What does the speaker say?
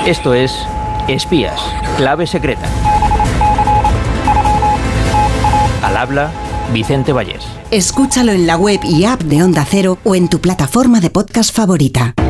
Esto es Espías, clave secreta. Al habla, Vicente Vallés. Escúchalo en la web y app de Onda Cero o en tu plataforma de podcast favorita.